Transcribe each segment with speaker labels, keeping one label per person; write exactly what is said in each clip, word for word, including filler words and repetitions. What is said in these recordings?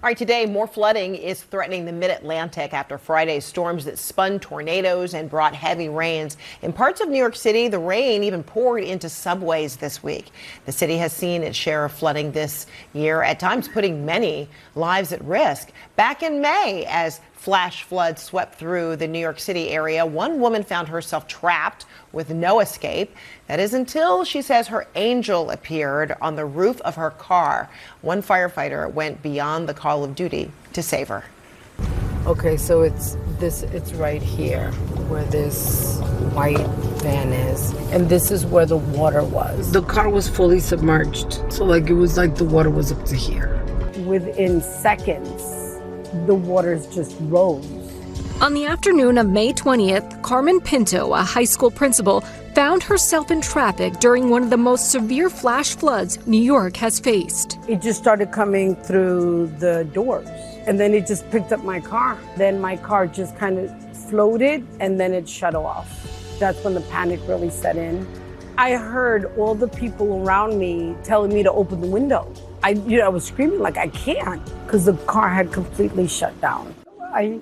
Speaker 1: All right, today more flooding is threatening the mid-Atlantic after Friday's storms that spun tornadoes and brought heavy rains. In parts of New York City, the rain even poured into subways this week. The city has seen its share of flooding this year, at times putting many lives at risk. Back in May, as flash floods swept through the New York City area, one woman found herself trapped with no escape. That is until, she says, her angel appeared on the roof of her car. One firefighter went beyond the call of duty to save her.
Speaker 2: Okay, so it's this, it's right here where this white van is. And this is where the water was. The car was fully submerged. So like it was like the water was up to here.
Speaker 3: Within seconds, the waters just rose.
Speaker 4: On the afternoon of May twentieth, Carmen Pinto, a high school principal, found herself in traffic during one of the most severe flash floods New York has faced.
Speaker 3: It just started coming through the doors, and then it just picked up my car. Then my car just kind of floated, and then it shut off. That's when the panic really set in. I heard all the people around me telling me to open the window. I, you know, I was screaming like, I can't, because the car had completely shut down. I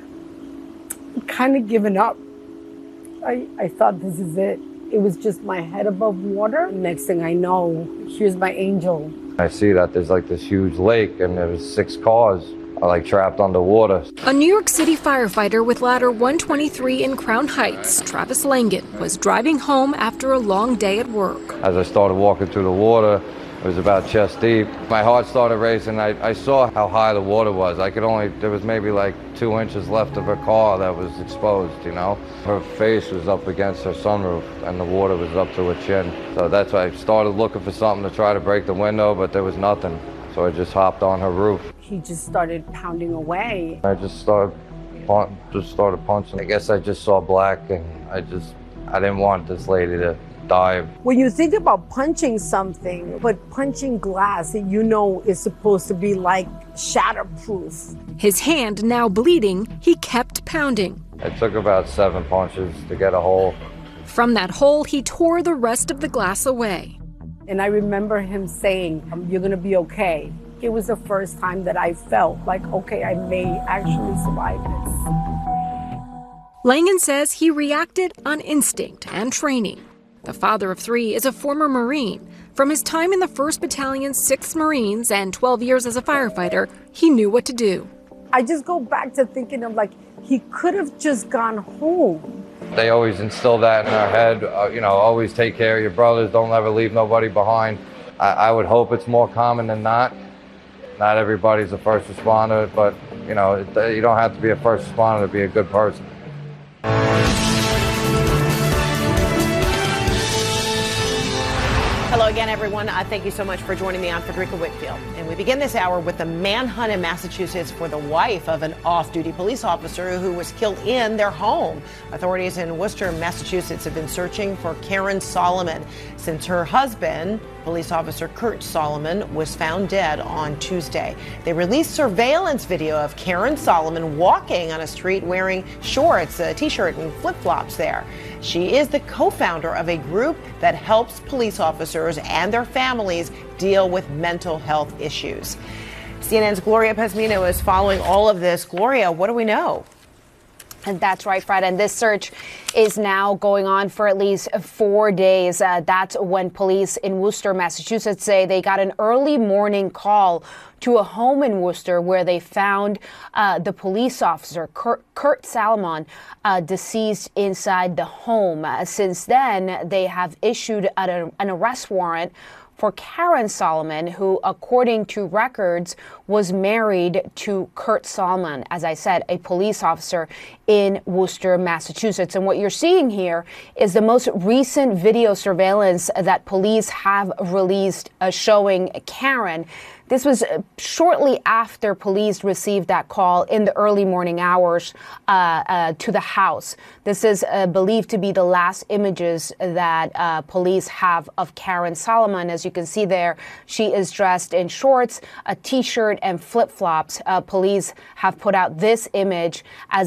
Speaker 3: kind of given up. I, I thought, this is it. It was just my head above water. Next thing I know, here's my angel.
Speaker 5: I see that there's like this huge lake and there was six cars are like trapped underwater.
Speaker 4: A New York City firefighter with ladder one twenty-three in Crown Heights, Travis Langan, was driving home after a long day at work.
Speaker 5: As I started walking through the water, it was about chest deep. My heart started racing. I, I saw how high the water was. I could only, there was maybe like two inches left of her car that was exposed, you know. Her face was up against her sunroof and the water was up to her chin. So that's why I started looking for something to try to break the window, but there was nothing. So I just hopped on her roof.
Speaker 3: He just started pounding away.
Speaker 5: I just started, just started punching. I guess I just saw black and I just, I didn't want this lady to die.
Speaker 3: When you think about punching something, but punching glass that you know is supposed to be like shatterproof.
Speaker 4: His hand now bleeding, he kept pounding.
Speaker 5: It took about seven punches to get a hole.
Speaker 4: From that hole, he tore the rest of the glass away.
Speaker 3: And I remember him saying, um, you're gonna be okay. It was the first time that I felt like, okay, I may actually survive this.
Speaker 4: Langan says he reacted on instinct and training. The father of three is a former Marine. From his time in the first Battalion's sixth Marines and twelve years as a firefighter, he knew what to do.
Speaker 3: I just go back to thinking of like, he could have just gone home.
Speaker 5: They always instill that in our head, uh, you know, always take care of your brothers, don't ever leave nobody behind. I, I would hope it's more common than not. Not everybody's a first responder, but, you know, it, you don't have to be a first responder to be a good person.
Speaker 1: Hello again, everyone. Uh, thank you so much for joining me. I'm Frederica Whitfield. And we begin this hour with the manhunt in Massachusetts for the wife of an off-duty police officer who was killed in their home. Authorities in Worcester, Massachusetts have been searching for Karen Solomon since her husband, police officer Kurt Solomon, was found dead on Tuesday. They released surveillance video of Karen Solomon walking on a street wearing shorts, a t-shirt, and flip-flops there. She is the co-founder of a group that helps police officers and their families deal with mental health issues. C N N's Gloria Pezmino is following all of this. Gloria, what do we know?
Speaker 6: And that's right, Fred. And this search is now going on for at least four days. Uh, that's when police in Worcester, Massachusetts say they got an early morning call to a home in Worcester where they found uh, the police officer, Kurt, Kurt Solomon, uh, deceased inside the home. Uh, since then, they have issued an, an arrest warrant for Karen Solomon, who, according to records, was married to Kurt Solomon, as I said, a police officer in Worcester, Massachusetts. And what you're seeing here is the most recent video surveillance that police have released uh, showing Karen. This was shortly after police received that call in the early morning hours uh, uh, to the house. This is uh, believed to be the last images that uh, police have of Karen Solomon. As you can see there, she is dressed in shorts, a t-shirt, and flip-flops. Uh, police have put out this image as they continue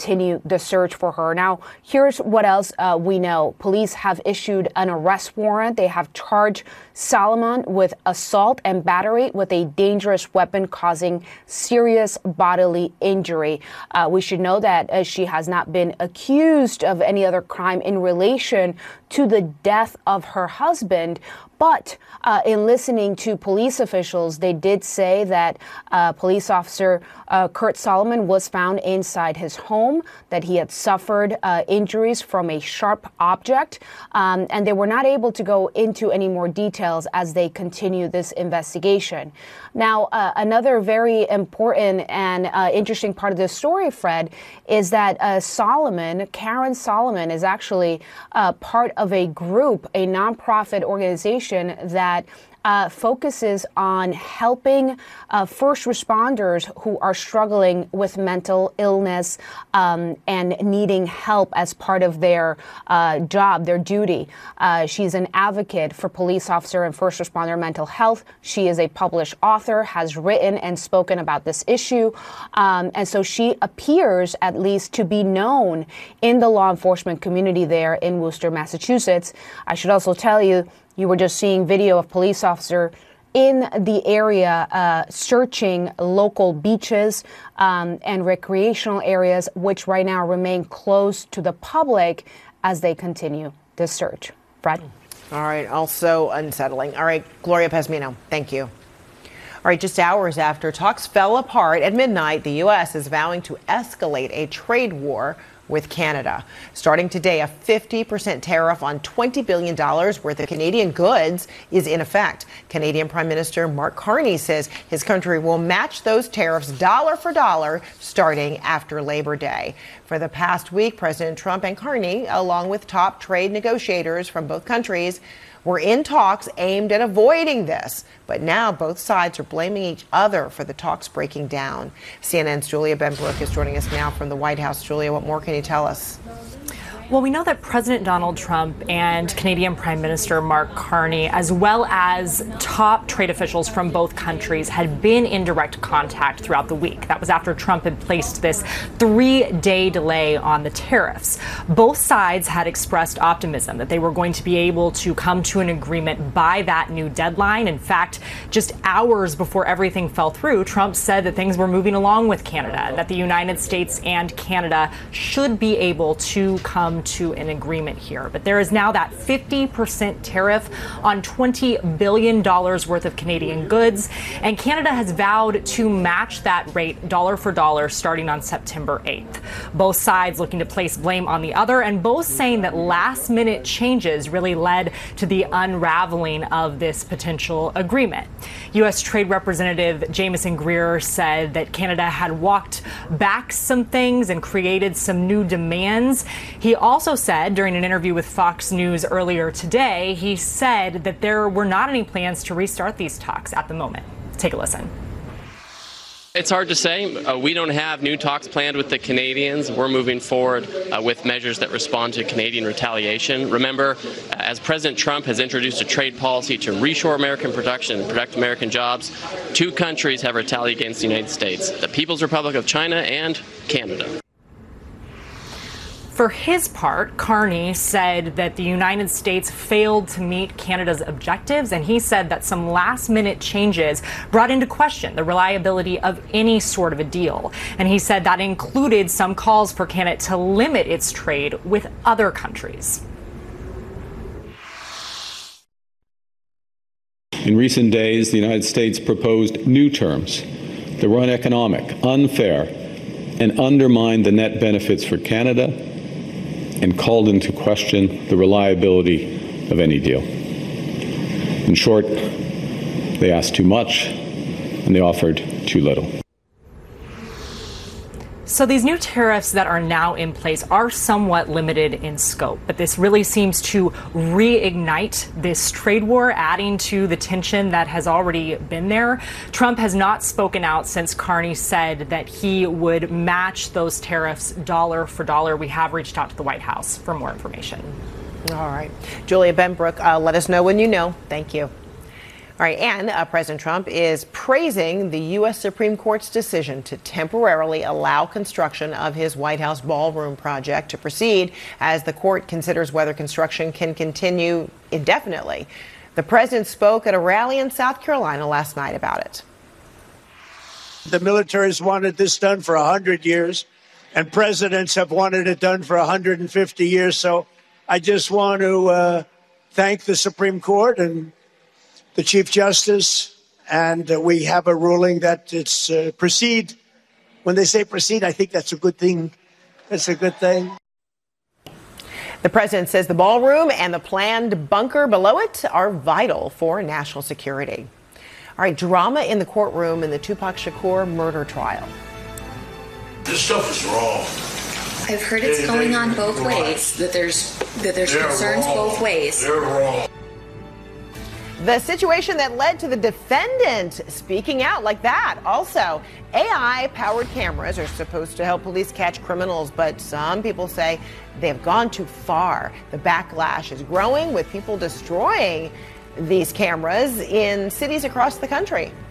Speaker 6: continue the search for her. Now, here's what else uh, we know. Police have issued an arrest warrant. They have charged Solomon with assault and battery with a dangerous weapon causing serious bodily injury. Uh, we should know that uh, she has not been accused of any other crime in relation to the death of her husband. But uh, in listening to police officials, they did say that uh, police officer uh, Kurt Solomon was found inside his home, that he had suffered uh, injuries from a sharp object, um, and they were not able to go into any more details as they continue this investigation. Now, uh, another very important and uh, interesting part of this story, Fred, is that uh, Solomon, Karen Solomon, is actually uh, part of a group, a nonprofit organization that Uh, focuses on helping uh, first responders who are struggling with mental illness um, and needing help as part of their uh, job, their duty. Uh, she's an advocate for police officer and first responder mental health. She is a published author, has written and spoken about this issue. Um, and so she appears at least to be known in the law enforcement community there in Worcester, Massachusetts. I should also tell you, you were just seeing video of police officer in the area uh, searching local beaches um, and recreational areas, which right now remain closed to the public as they continue this search. Fred?
Speaker 1: All right. Also unsettling. All right. Gloria Pezmino, thank you. All right. Just hours after talks fell apart at midnight, the U S is vowing to escalate a trade war with Canada. Starting today, a fifty percent tariff on twenty billion dollars worth of Canadian goods is in effect. Canadian Prime Minister Mark Carney says his country will match those tariffs dollar for dollar starting after Labor Day. For the past week, President Trump and Carney, along with top trade negotiators from both countries, were in talks aimed at avoiding this. But now both sides are blaming each other for the talks breaking down. C N N's Julia Benbrook is joining us now from the White House. Julia, what more can you tell us?
Speaker 7: Well, we know that President Donald Trump and Canadian Prime Minister Mark Carney, as well as top trade officials from both countries, had been in direct contact throughout the week. That was after Trump had placed this three-day delay on the tariffs. Both sides had expressed optimism that they were going to be able to come to an agreement by that new deadline. In fact, just hours before everything fell through, Trump said that things were moving along with Canada, that the United States and Canada should be able to come to an agreement here. But there is now that fifty percent tariff on twenty billion dollars worth of Canadian goods, and Canada has vowed to match that rate dollar for dollar starting on September eighth. Both sides looking to place blame on the other, and both saying that last minute changes really led to the unraveling of this potential agreement. U S Trade Representative Jamieson Greer said that Canada had walked back some things and created some new demands. He also said during an interview with Fox News earlier today, he said that there were not any plans to restart these talks at the moment. Take a listen.
Speaker 8: It's hard to say. Uh, we don't have new talks planned with the Canadians. We're moving forward uh, with measures that respond to Canadian retaliation. Remember, uh, as President Trump has introduced a trade policy to reshore American production and protect American jobs, two countries have retaliated against the United States, the People's Republic of China and Canada.
Speaker 7: For his part, Carney said that the United States failed to meet Canada's objectives, and he said that some last-minute changes brought into question the reliability of any sort of a deal. And he said that included some calls for Canada to limit its trade with other countries.
Speaker 9: In recent days, the United States proposed new terms that were uneconomic, unfair, and undermined the net benefits for Canada, and called into question the reliability of any deal. In short, they asked too much and they offered too little.
Speaker 7: So these new tariffs that are now in place are somewhat limited in scope, but this really seems to reignite this trade war, adding to the tension that has already been there. Trump has not spoken out since Carney said that he would match those tariffs dollar for dollar. We have reached out to the White House for more information.
Speaker 1: All right. Julia Benbrook, uh, let us know when you know. Thank you. All right, and uh, President Trump is praising the U S Supreme Court's decision to temporarily allow construction of his White House ballroom project to proceed as the court considers whether construction can continue indefinitely. The president spoke at a rally in South Carolina last night about it.
Speaker 10: The military's wanted this done for one hundred years, and presidents have wanted it done for one hundred fifty years. So I just want to uh, thank the Supreme Court and the Chief Justice, and uh, we have a ruling that it's uh, proceed. When they say proceed, I think that's a good thing. That's a good thing.
Speaker 1: The president says the ballroom and the planned bunker below it are vital for national security. All right, drama in the courtroom in the Tupac Shakur murder trial.
Speaker 11: This stuff is wrong.
Speaker 12: I've heard it's going on both ways, that there's that there's concerns both ways.
Speaker 11: They're wrong.
Speaker 1: The situation that led to the defendant speaking out like that. Also, A I-powered cameras are supposed to help police catch criminals, but some people say they've gone too far. The backlash is growing with people destroying these cameras in cities across the country.